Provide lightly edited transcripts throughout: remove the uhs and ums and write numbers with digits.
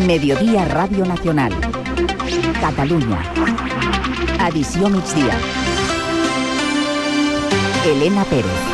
Mediodía Radio Nacional. Catalunya. Edició migdia. Elena Pérez.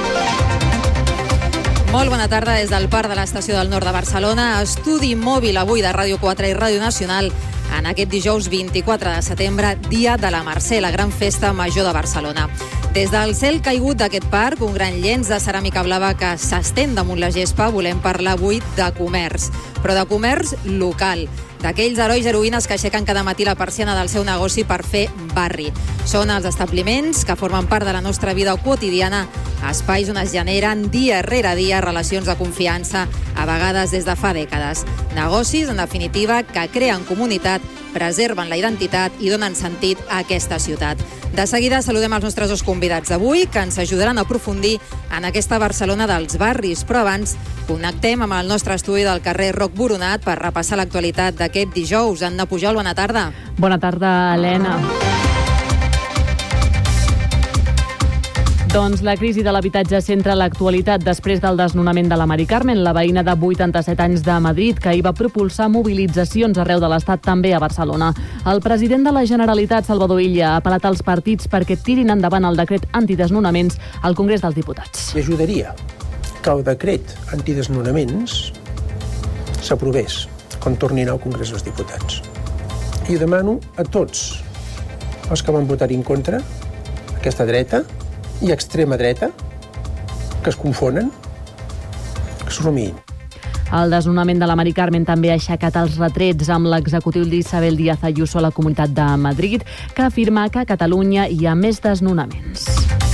Molt bona tarda des del Parc de l'Estació del Nord de Barcelona. Estudi mòbil avui de Ràdio 4 i Ràdio Nacional en aquest dijous 24 de setembre, dia de la Mercè, la gran festa major de Barcelona. Des del cel caigut d'aquest parc, un gran llenç de ceràmica blava que s'estén damunt la gespa, volem parlar avui de comerç, però de comerç local, d'aquells herois i heroïnes que aixequen cada matí la persiana del seu negoci per fer barri. Són els establiments que formen part de la nostra vida quotidiana, espais on es generen dia rere dia relacions de confiança, a vegades des de fa dècades. Negocis, en definitiva, que creen comunitat, preserven la identitat i donen sentit a aquesta ciutat. De seguida saludem els nostres dos convidats d'avui, que ens ajudaran a aprofundir en aquesta Barcelona dels barris. Però abans connectem amb el nostre estudi del carrer Roc Boronat per repassar l'actualitat d'aquest dijous. Anna Pujol, bona tarda. Bona tarda, Helena. Doncs la crisi de l'habitatge centra l'actualitat després del desnonament de la Mari Carmen, la veïna de 87 anys de Madrid, que hi va propulsar mobilitzacions arreu de l'Estat, també a Barcelona. El president de la Generalitat, Salvador Illa, ha apel·lat als partits perquè tirin endavant el decret antidesnonaments al Congrés dels Diputats. I ajudaria que el decret antidesnonaments s'aprovés quan tornin al Congrés dels Diputats. I demano a tots els que van votar en contra, aquesta dreta i extrema dreta, que es confonen, que s'ho rumiïn. El desnonament de la Mari Carmen també ha aixecat els retrets amb l'executiu d'Isabel Díaz Ayuso a la Comunitat de Madrid, que afirma que a Catalunya hi ha més desnonaments.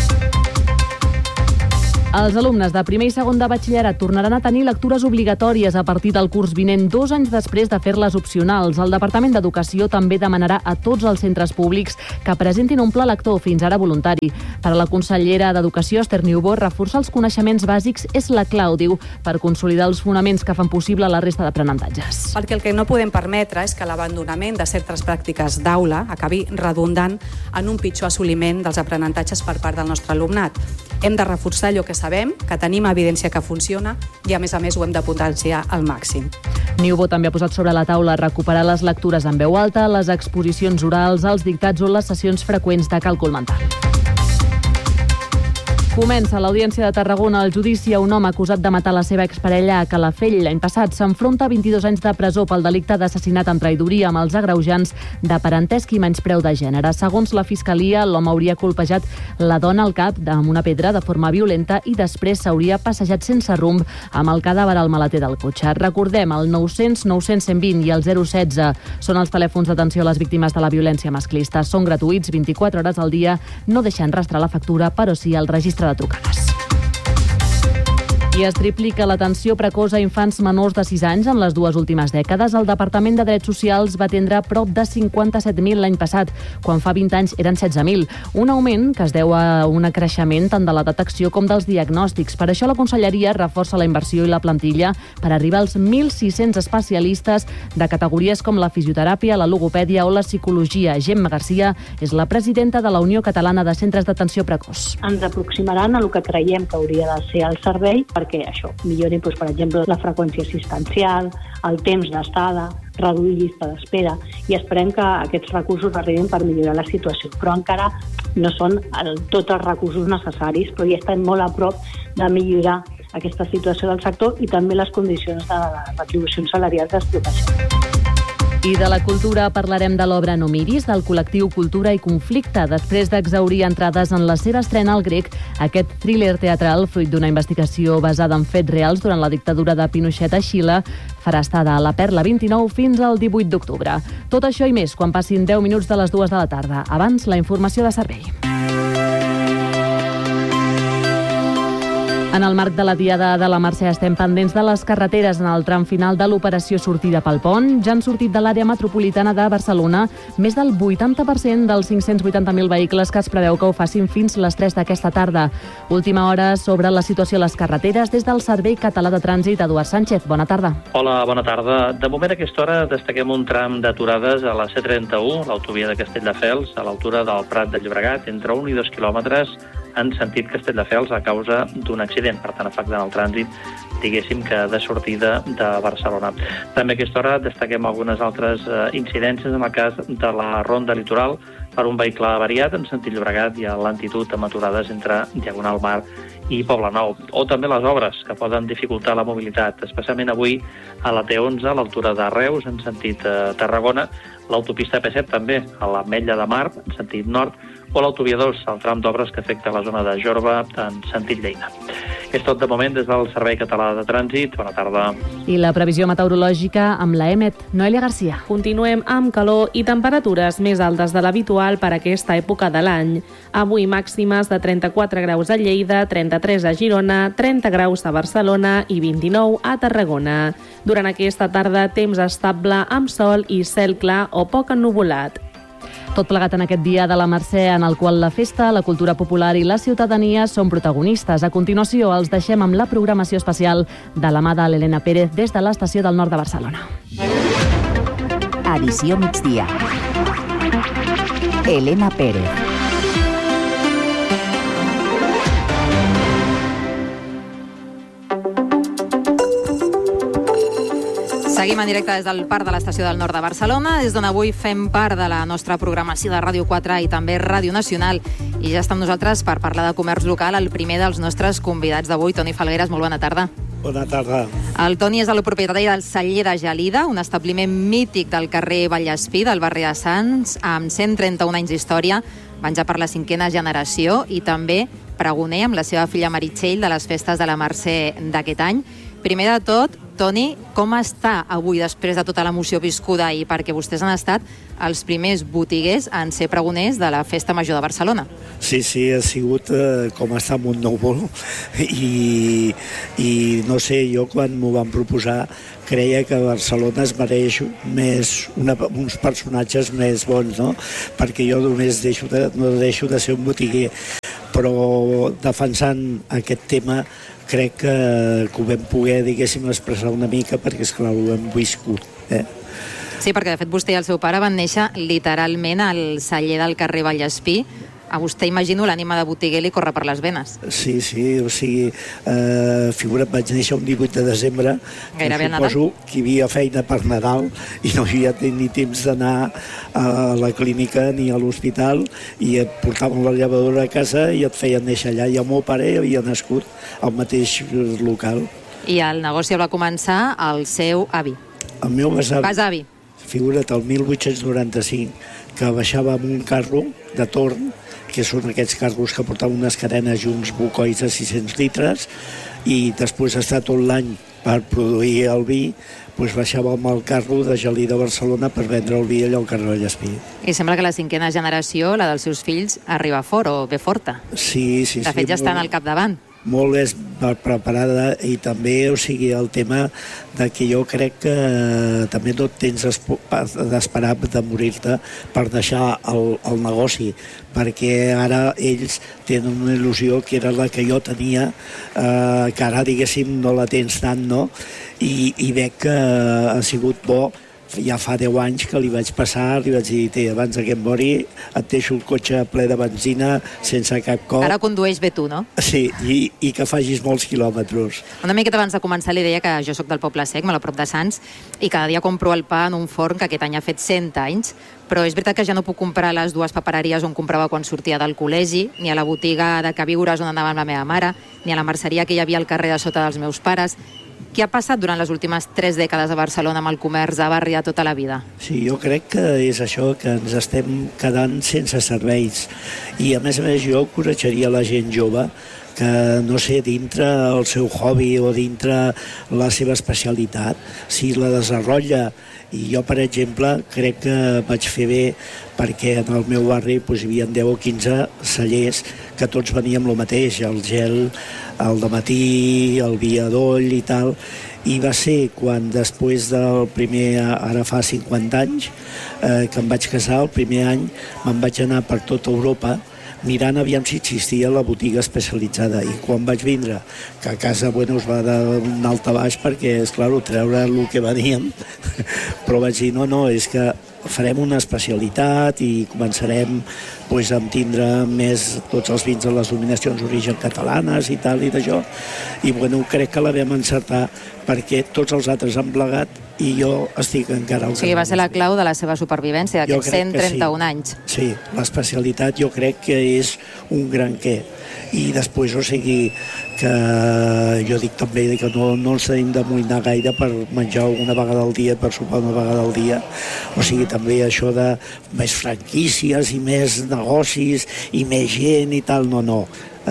Els alumnes de primer i segon de batxillerat tornaran a tenir lectures obligatòries a partir del curs vinent, 2 anys després de fer-les opcionals. El Departament d'Educació també demanarà a tots els centres públics que presentin un pla lector, fins ara voluntari. Per a la consellera d'Educació, Esther Niubó, reforçar els coneixements bàsics és la clau, diu, per consolidar els fonaments que fan possible la resta d'aprenentatges. Perquè el que no podem permetre és que l'abandonament de certes pràctiques d'aula acabi redundant en un pitjor assoliment dels aprenentatges per part del nostre alumnat. Hem de reforçar allò que sabem, que tenim evidència que funciona i, a més, ho hem de potenciar al màxim. Niubó també ha posat sobre la taula recuperar les lectures en veu alta, les exposicions orals, els dictats o les sessions freqüents de càlcul mental. Comença a l'Audiència de Tarragona el judici a un home acusat de matar la seva exparella a Calafell. L'any passat s'enfronta a 22 anys de presó pel delicte d'assassinat amb traïdoria amb els agreujants de parentesc i menyspreu de gènere. Segons la Fiscalia, l'home hauria colpejat la dona al cap amb una pedra de forma violenta i després s'hauria passejat sense rumb amb el cadàver al maleter del cotxe. Recordem, el 900 900 120 i el 016 són els telèfons d'atenció a les víctimes de la violència masclista. Són gratuïts 24 hores al dia, no deixen rastrear la factura, però sí el registre de trucades. I es triplica l'atenció precoç a infants menors de 6 anys en les 2 últimes dècades. El Departament de Drets Socials va atendre prop de 57.000 l'any passat, quan fa 20 anys eren 16.000. Un augment que es deu a un creixement tant de la detecció com dels diagnòstics. Per això la Conselleria reforça la inversió i la plantilla per arribar als 1.600 especialistes de categories com la fisioteràpia, la logopèdia o la psicologia. Gemma Garcia és la presidenta de la Unió Catalana de Centres d'Atenció Precoç. Ens aproximaran a el que creiem que hauria de ser el servei perquè això millori, per exemple, la freqüència assistencial, el temps d'estada, reduir llista d'espera, i esperem que aquests recursos arribin per millorar la situació. Però encara no són tots els recursos necessaris, però ja estem molt a prop de millorar aquesta situació del sector i també les condicions de retribucions salarials dels professionals. I de la cultura parlarem de l'obra No miris, del col·lectiu Cultura i Conflicte. Després d'exhaurir entrades en la seva estrena al Grec, aquest thriller teatral, fruit d'una investigació basada en fets reals durant la dictadura de Pinochet a Xile, farà estada a la Perla 29 fins al 18 d'octubre. Tot això i més quan passin 10 minuts de les 2 de la tarda. Abans, la informació de servei. En el marc de la Diada de la Mercè estem pendents de les carreteres en el tram final de l'operació sortida pel pont. Ja han sortit de l'àrea metropolitana de Barcelona més del 80% dels 580.000 vehicles que es preveu que ho facin fins les 3 d'aquesta tarda. Última hora sobre la situació a les carreteres des del Servei Català de Trànsit. Eduard Sánchez, bona tarda. Hola, bona tarda. De moment a aquesta hora destaquem un tram d'aturades a la C31, l'autovia de Castelldefels, a l'altura del Prat de Llobregat, entre 1 i 2 quilòmetres, en sentit Castelldefels a causa d'un accident, per tant afectant el trànsit, diguéssim que de sortida de Barcelona. També a aquesta hora destaquem algunes altres incidències en el cas de la Ronda Litoral per un vehicle avariat en sentit Llobregat i a l'altitud amb aturades entre Diagonal Mar i Poblenou. O també les obres que poden dificultar la mobilitat, especialment avui a la T11 a l'altura de Reus en sentit Tarragona, l'autopista P7 també a l'Ametlla de Mar en sentit nord o l'autovia 2, el tram d'obres que afecta la zona de Jorba en sentit Lleida. És tot de moment des del Servei Català de Trànsit. Bona tarda. I la previsió meteorològica amb la EMET. Noelia Garcia. Continuem amb calor i temperatures més altes de l'habitual per aquesta època de l'any. Avui màximes de 34 graus a Lleida, 33 a Girona, 30 graus a Barcelona i 29 a Tarragona. Durant aquesta tarda, temps estable amb sol i cel clar o poc ennuvolat. Tot plegat en aquest dia de la Mercè, en el qual la festa, la cultura popular i la ciutadania són protagonistes. A continuació, els deixem amb la programació especial de la mà de l'Helena Pérez des de l'Estació del Nord de Barcelona. Edició migdia. Helena Pérez. Seguim en directe des del Parc de l'Estació del Nord de Barcelona, des d'on avui fem part de la nostra programació de Ràdio 4 i també Ràdio Nacional. I ja està amb nosaltres per parlar de comerç local el primer dels nostres convidats d'avui, Toni Falgueras. Molt bona tarda. Bona tarda. El Toni és el propietari del Celler de Gelida, un establiment mític del carrer Vallespí, del barri de Sants, amb 131 anys d'història, van ja per la 5a generació i també pregoner amb la seva filla Meritxell de les festes de la Mercè d'aquest any. Primer de tot, Toni, com està avui després de tota l'emoció viscuda ahir? Perquè vostès han estat els primers botiguers en ser pregoners de la Festa Major de Barcelona. Sí, ha sigut com estar en un núvol i no sé, jo quan m'ho van proposar creia que Barcelona es mereix uns personatges més bons, no? Perquè jo només no deixo de ser un botiguer, però defensant aquest tema crec que ho vam poder, diguéssim, expressar una mica perquè, esclar, ho hem viscut. Sí, perquè de fet vostè i el seu pare van néixer literalment al celler del carrer Vallespí. A vostè, imagino, l'ànima de botiguer li corre per les venes. Sí, o sigui, figura't, vaig néixer un 18 de desembre, gairebé suposo que hi havia feina per Nadal i no hi havia ni temps d'anar a la clínica ni a l'hospital i et portaven la llevadora a casa i et feien néixer allà. I el meu pare havia nascut al mateix local. I el negoci va començar el seu avi. El meu besavi. Figura't, el 1895, que baixava amb un carro de torn, que són aquests carros que portaven unes cadenes i uns bocois de 600 litres, i després d'estar tot l'any per produir el vi, doncs baixava amb el carro de Gelida a Barcelona per vendre el vi allà al carrer Vallespí. I sembla que la 5a generació, la dels seus fills, arriba fort o ve forta. Sí. De fet, ja estan al capdavant. Molt més preparada i també, o sigui, el tema de que jo crec que també no tens d'esperar de morir-te per deixar el negoci, perquè ara ells tenen una il·lusió que era la que jo tenia, que ara, diguéssim, no la tens tant, no? I veig que ha sigut bo. Ja fa 10 anys que li vaig passar, li vaig dir, abans que em mori et deixo el cotxe ple de benzina sense cap cop. Ara condueix bé tu, no? Sí, i que facis molts quilòmetres. Una miqueta abans de començar li deia que jo sóc del Poble Sec, molt a prop de Sants, i cada dia compro el pa en un forn que aquest any ha fet 100 anys, però és veritat que ja no puc comprar a les 2 papereries on comprava quan sortia del col·legi, ni a la botiga de queviures on anava amb la meva mare, ni a la merceria que hi havia al carrer de sota dels meus pares. Què ha passat durant les últimes 3 dècades a Barcelona amb el comerç de barri de tota la vida? Sí, jo crec que és això, que ens estem quedant sense serveis. I a més jo encoratjaria la gent jove que, no sé, dintre el seu hobby o dintre la seva especialitat, si la desenrotlla. I jo, per exemple, crec que vaig fer bé perquè en el meu barri hi havia 10 o 15 cellers que tots veníem el mateix, el gel, el de matí, el vi adoll i tal, i va ser quan després del primer, ara fa 50 anys, que em vaig casar, el primer any me'n vaig anar per tota Europa mirant aviam si existia la botiga especialitzada, i quan vaig vindre, que a casa es va d'un alt a baix perquè, és clar, treure el que veníem, però vaig dir, no, és que farem una especialitat i començarem a tindre més tots els vins de les denominacions d'origen catalanes i tal i d'això, i crec que la vam encertar perquè tots els altres han plegat i jo estic encara... O sigui, va ser la clau de la seva supervivència, d'aquests 131 anys. Sí, l'especialitat jo crec que és un gran què. I després, o sigui, que jo dic també que no ens tenim d'amoïnar gaire per menjar una vegada al dia, per sopar una vegada al dia. O sigui, també això de més franquícies i més negocis i més gent i tal, no.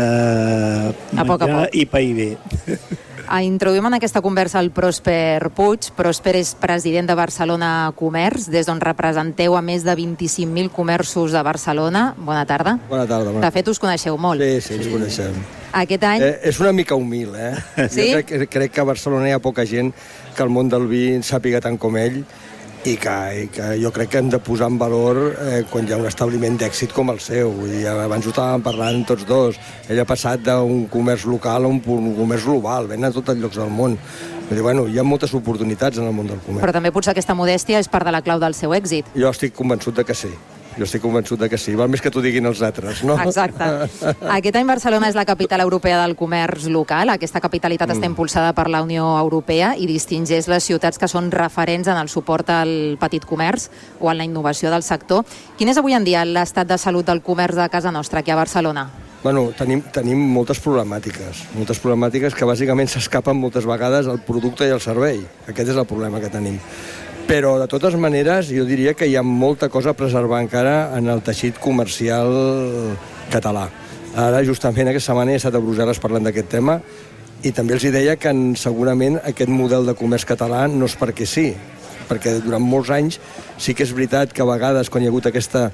A poc a poc. I pair bé. Introduïm en aquesta conversa el Pròsper Puig. Pròsper és president de Barcelona Comerç, des d'on representeu a més de 25.000 comerços de Barcelona. Bona tarda. Bona tarda. De fet, us coneixeu molt. Sí, ens coneixem. Aquest any... És una mica humil, Sí? Jo crec que a Barcelona hi ha poca gent que el món del vi sàpiga tant com ell, i que jo crec que hem de posar en valor quan hi ha un establiment d'èxit com el seu. I abans ho estàvem parlant tots dos. Ell ha passat d'un comerç local a un comerç global, ven a tots els llocs del món. Hi ha moltes oportunitats en el món del comerç. Però també potser aquesta modèstia és part de la clau del seu èxit. Jo estic convençut de que sí. Val més que t'ho diguin els altres, no? Exacte. Aquest any Barcelona és la capital europea del comerç local. Aquesta capitalitat està impulsada per la Unió Europea i distingeix les ciutats que són referents en el suport al petit comerç o en la innovació del sector. Quin és avui en dia l'estat de salut del comerç de casa nostra aquí a Barcelona? Tenim moltes problemàtiques que bàsicament s'escapen moltes vegades al producte i al servei. Aquest és el problema que tenim. Però, de totes maneres, jo diria que hi ha molta cosa a preservar encara en el teixit comercial català. Ara, justament, aquesta setmana he estat a Brussel·les parlant d'aquest tema i també els deia que segurament aquest model de comerç català no és perquè sí, perquè durant molts anys sí que és veritat que a vegades, quan hi ha hagut aquesta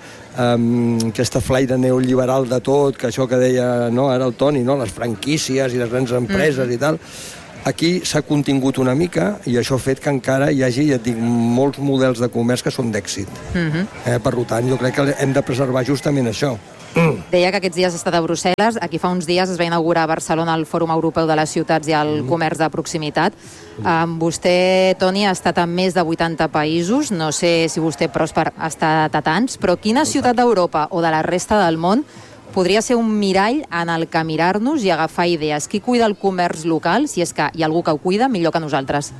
flaire neoliberal de tot, que això que deia ara el Toni, les franquícies i les grans empreses i tal, aquí s'ha contingut una mica i això ha fet que encara hi hagi, ja et dic, molts models de comerç que són d'èxit. Per tant, jo crec que hem de preservar justament això. Deia que aquests dies ha estat a Brussel·les. Aquí fa uns dies es va inaugurar a Barcelona el Fòrum Europeu de les Ciutats i el Comerç de Proximitat. Vostè, Toni, ha estat en més de 80 països. No sé si vostè, Pròsper, ha estat a tants, però quina ciutat d'Europa o de la resta del món podria ser un mirall en el que mirar-nos i agafar idees? Qui cuida el comerç local? Si és que hi ha algú que ho cuida, millor que nosaltres.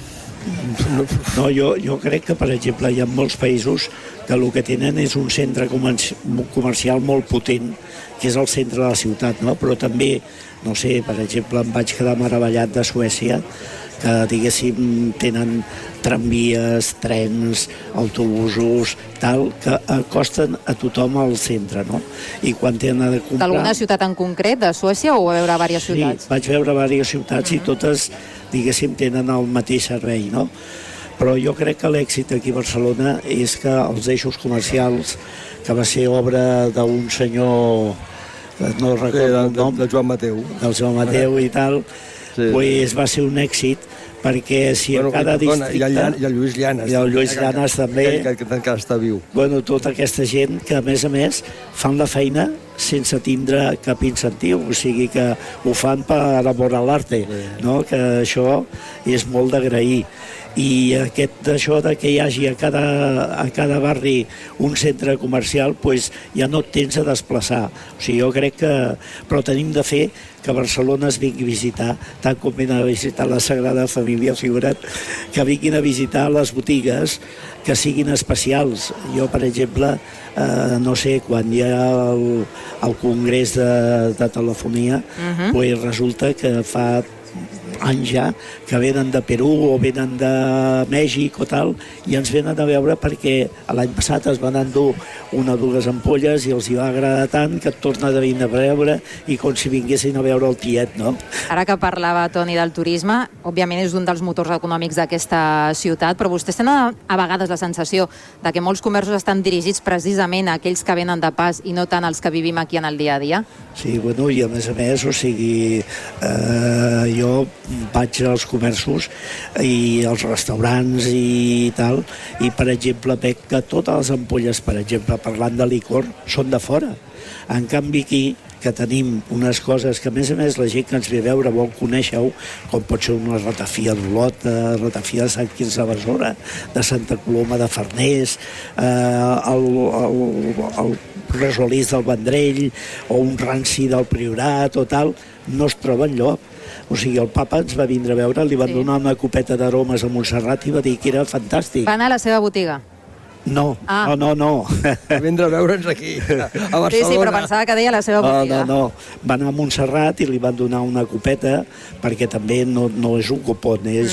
No, jo crec que, per exemple, hi ha molts països que el que tenen és un centre comercial molt potent, que és el centre de la ciutat, no? Però també, no sé, per exemple, em vaig quedar meravellat de Suècia, que, diguéssim, tenen tramvies, trens, autobusos, tal, que acosten a tothom al centre, no? I quan tenen de comprar... D'alguna ciutat en concret, de Suècia, o va veure diverses ciutats? Sí, vaig veure diverses ciutats i totes, diguéssim, tenen el mateix servei, no? Però jo crec que l'èxit aquí a Barcelona és que els eixos comercials, que va ser obra d'un senyor, no recordo el nom, del Joan Mateu. Del Joan Mateu i tal, pues va ser un èxit, perquè si a cada districte... I el Lluís Llanes. I el Lluís Llanes també. Que encara està viu. Tota aquesta gent que, a més, fan la feina sense tindre cap incentiu, o sigui que ho fan per amor a l'arte, no? Que això és molt d'agrair. I això de que hi hagi a cada barri un centre comercial, pues ja no et tens a desplaçar. O sigui, jo crec que... Però tenim de fer que Barcelona es vingui a visitar, tant com venen a visitar la Sagrada Família, figura't, que vinguin a visitar les botigues que siguin especials. Jo, per exemple, no sé, quan hi ha el Congrés de Telefonia, pues resulta que fa anys ja que venen de Perú o venen de Mèxic o tal, i ens venen a veure perquè l'any passat es van endur una o dues ampolles i els hi va agradar tant que et torna de venir a veure i com si vinguessin a veure el tiet, no? Ara que parlava, Toni, del turisme, òbviament és un dels motors econòmics d'aquesta ciutat, però vostès tenen a vegades la sensació de que molts comerços estan dirigits precisament a aquells que venen de pas i no tant als que vivim aquí en el dia a dia? Sí, bueno, i a més, o sigui, jo vaig als comerços i als restaurants i tal, i per exemple veig que totes les ampolles, per exemple, parlant de licor, són de fora. En canvi aquí que tenim unes coses que, a més, la gent que ens ve a veure vol conèixer-ho, com pot ser una ratafia d'Olot, ratafia de Sant Quirze de Besora, de Santa Coloma de Farners, el resolís del Vendrell, o un ranci del Priorat, o tal, no es troba enlloc. O sigui, el papa ens va vindre a veure, li van donar una copeta d'aromes a Montserrat i va dir que era fantàstic. Va anar a la seva botiga? No. Va vindre a veure'ns aquí, a Barcelona. Sí, però pensava que deia la seva botiga. No. Va anar a Montserrat i li van donar una copeta, perquè també no és un copot, és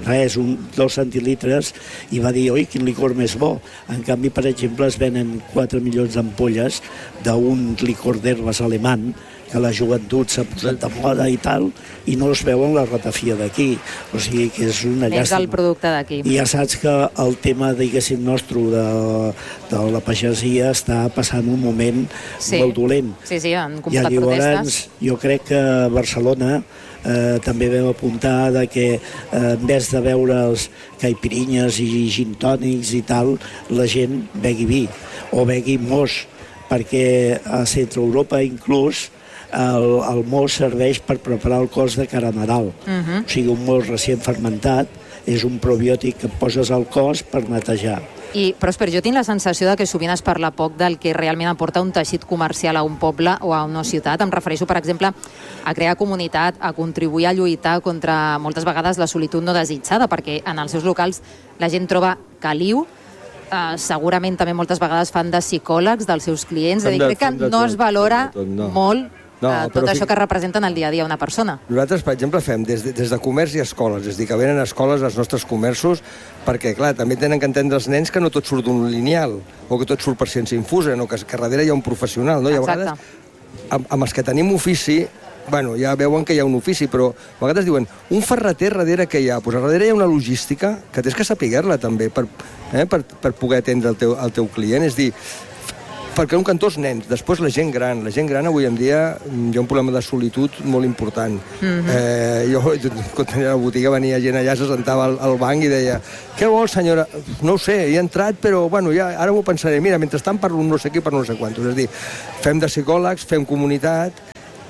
2 centilitres, i va dir, oi, quin licor més bo. En canvi, per exemple, es venen 4 milions d'ampolles d'un licor d'herbes alemany, que la joventut s'ha posat de moda i tal, i no es veuen la ratafia d'aquí. O sigui que és una llàstima. És el producte d'aquí. I ja saps que el tema, diguéssim, nostre de la pagesia està passant un moment molt dolent. Sí, han comptat protestes. I llavors jo crec que a Barcelona també vam apuntar que en vez de veure els caipirinyes i gintònics i tal, la gent begui vi o begui mos, perquè a Centre Europa inclús el mos serveix per preparar el cos de cara a Nadal. O sigui, un mos recient fermentat és un probiòtic que poses al cos per netejar. Però, Òscar, jo tinc la sensació que sovint es parla poc del que realment aporta un teixit comercial a un poble o a una ciutat. Em refereixo, per exemple, a crear comunitat, a contribuir a lluitar contra, moltes vegades, la solitud no desitjada, perquè en els seus locals la gent troba caliu, segurament també moltes vegades fan de psicòlegs dels seus clients. Crec que no es valora molt tot això que representa en el dia a dia una persona. Nosaltres, per exemple, fem des de comerç i escoles, és a dir, que venen a escoles als nostres comerços, perquè, clar, també tenen que entendre els nens que no tot surt d'un lineal, o que tot surt per ciència infusa, no? Que darrere hi ha un professional, no? I a vegades, amb els que tenim ofici, ja veuen que hi ha un ofici, però a vegades diuen, un ferreter darrere que hi ha? Doncs darrere hi ha una logística que tens que saber-la també per poder atendre el teu client, és dir, perquè un cantó és nens, després la gent gran avui en dia hi ha un problema de solitud molt important. Jo, quan tenia la botiga, venia gent allà, se sentava al banc i deia, què vol, senyora? No ho sé, he entrat, però ja, ara m'ho pensaré. Mira, mentrestant parlo no sé qui per no sé quantos. És a dir, fem de psicòlegs, fem comunitat,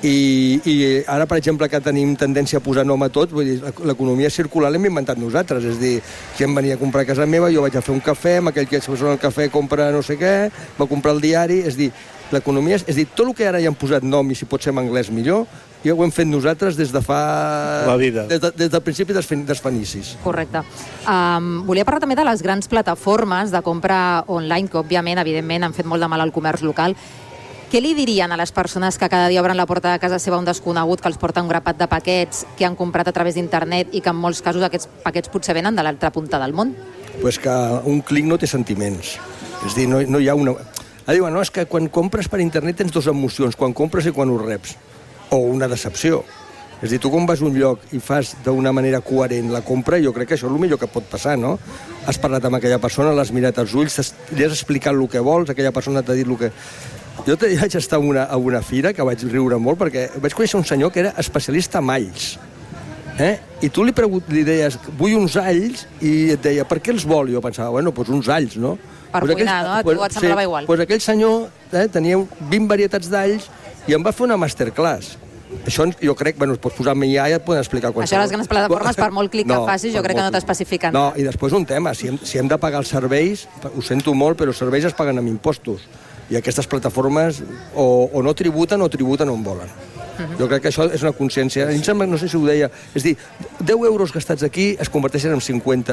i ara, per exemple, que tenim tendència a posar nom a tot, vull dir, l'economia circular l'hem inventat nosaltres, és a dir, gent venia a comprar a casa meva, jo vaig a fer un cafè, amb aquell que s'ha el cafè compra no sé què, va comprar el diari, és a dir, l'economia, és a dir, tot el que ara hi han posat nom, i si pot ser en anglès millor, ja ho hem fet nosaltres des de fa... La vida. Des del principi dels fenicis. Correcte. Volia parlar també de les grans plataformes de compra online, que òbviament, evidentment, han fet molt de mal al comerç local. Què li dirien a les persones que cada dia obren la porta de casa seva un desconegut, que els porta un grapat de paquets, que han comprat a través d'internet i que en molts casos aquests paquets potser venen de l'altra punta del món? Pues que un clic no té sentiments. És a dir, no hi ha una... Diuen, no, és que quan compres per internet tens 2 emocions, quan compres i quan ho reps. O una decepció. És a dir, tu quan vas a un lloc i fas d'una manera coherent la compra, jo crec que això és el millor que pot passar, no? Has parlat amb aquella persona, l'has mirat als ulls, li has explicat el que vols, aquella persona t'ha dit el que... Jo vaig estar a una fira que vaig riure molt perquè vaig conèixer un senyor que era especialista en alls. I tu li deies, vull uns alls, i et deia, per què els vol? I jo pensava, bueno, doncs uns alls, no? Per cuinar, no? A tu et semblava igual. Doncs aquell senyor tenia 20 varietats d'alls i em va fer una masterclass. Això jo crec, bueno, pots posar en IA i et poden explicar qualsevol. Això les grans plataformes, per molt clic que facis, jo crec que no t'especifiquen. No, i després un tema, si hem de pagar els serveis, ho sento molt, però els serveis es paguen amb impostos. I aquestes plataformes o no tributen o tributen on volen. Jo crec que això és una consciència. Em sembla, no sé si ho deia, és dir, 10 euros gastats aquí es converteixen en 50.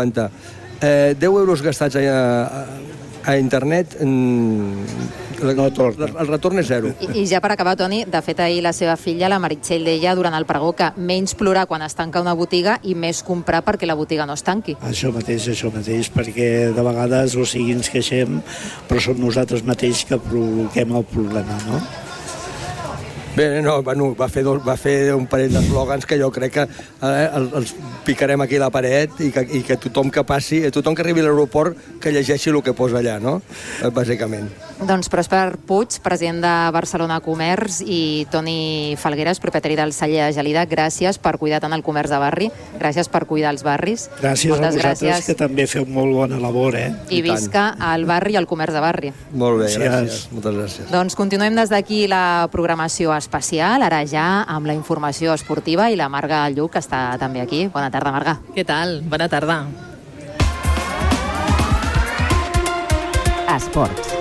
10 euros gastats a internet, el retorn és 0. I ja per acabar, Toni, de fet ahir la seva filla, la Meritxell, deia durant el pregó que menys plorar quan es tanca una botiga i més comprar perquè la botiga no es tanqui. Això mateix, perquè de vegades, o sigui, ens queixem, però som nosaltres mateix que provoquem el problema, no? Bé, no, bueno, va fer un parell d'eslògans que jo crec que els picarem aquí a la paret i que tothom que passi, tothom que arribi a l'aeroport, que llegeixi el que posa allà, no? Bàsicament. Doncs Pròsper Puig, president de Barcelona Comerç, i Toni Falgueres, propietari del celler de Gelida, gràcies per cuidar tant el comerç de barri, gràcies per cuidar els barris. Gràcies a vosaltres, que també feu molt bona labor, I visca el barri i el comerç de barri. Molt bé, gràcies. Moltes gràcies. Doncs continuem des d'aquí la programació especial, ara ja amb la informació esportiva, i la Marga Lluc, que està també aquí. Bona tarda, Marga. Què tal? Bona tarda. Esports.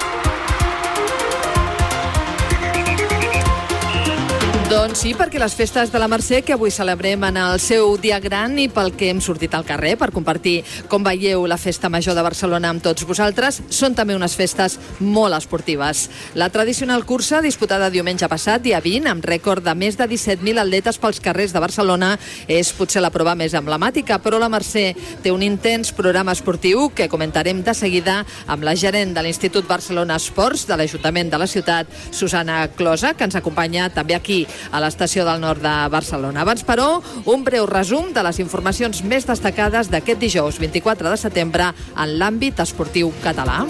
Doncs sí, perquè les festes de la Mercè, que avui celebrem en el seu dia gran i pel que hem sortit al carrer per compartir com veieu la Festa Major de Barcelona amb tots vosaltres, són també unes festes molt esportives. La tradicional cursa, disputada diumenge passat, dia 20, amb rècord de més de 17.000 atletes pels carrers de Barcelona, és potser la prova més emblemàtica, però la Mercè té un intens programa esportiu que comentarem de seguida amb la gerent de l'Institut Barcelona Esports de l'Ajuntament de la ciutat, Susana Closa, que ens acompanya també aquí a l'estació del nord de Barcelona. Abans, però, un breu resum de les informacions més destacades d'aquest dijous 24 de setembre en l'àmbit esportiu català.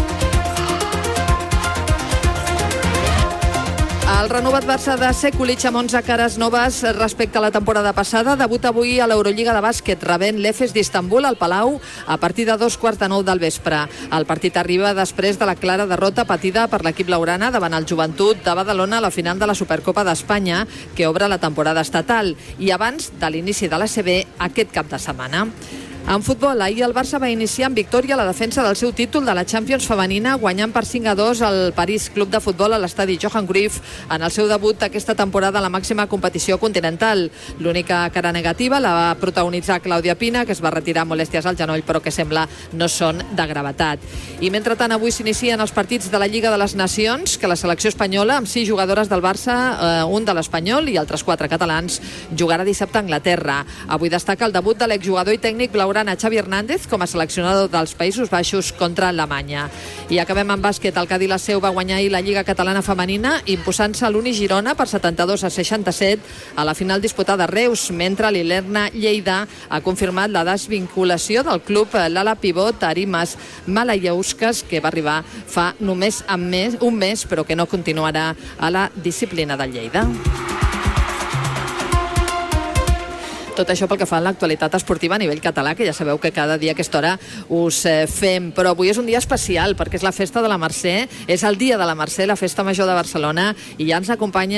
El renovat Barça de Sekulic amb 11 cares noves respecte a la temporada passada debuta avui a l'Eurolliga de bàsquet, rebent l'Efes d'Istanbul al Palau a partir de 2:15 del vespre. El partit arriba després de la clara derrota patida per l'equip blaugrana davant el Joventut de Badalona a la final de la Supercopa d'Espanya, que obre la temporada estatal, i abans de l'inici de l'ACB aquest cap de setmana. En futbol, ahir el Barça va iniciar amb victòria la defensa del seu títol de la Champions femenina, guanyant per 5-2 el París Club de Futbol a l'estadi Johan Cruyff en el seu debut aquesta temporada a la màxima competició continental. L'única cara negativa la va protagonitzar Clàudia Pina, que es va retirar amb molèsties al genoll, però que sembla no són de gravetat. I mentrestant, avui s'inicien els partits de la Lliga de les Nacions, que la selecció espanyola, amb 6 jugadores del Barça, un de l'Espanyol i altres 4 catalans, jugarà dissabte a Anglaterra. Avui destaca el debut de l'exjugador i tècnic blaugrana Xavi Hernández com a seleccionador dels Països Baixos contra Alemanya. I acabem amb bàsquet. El Cadí Liceu va guanyar ahir la Lliga Catalana Femenina, imposant-se a l'Uni Girona per 72-67 a la final disputada a Reus, mentre l'Ilerna Lleida ha confirmat la desvinculació del club l'ala pivot Arimas Malayauskas, que va arribar fa només un mes, però que no continuarà a la disciplina del Lleida. Tot això pel que fa a l'actualitat esportiva a nivell català, que ja sabeu que cada dia a aquesta hora us fem. Però avui és un dia especial perquè és la festa de la Mercè, és el dia de la Mercè, la Festa Major de Barcelona, i ja ens acompanya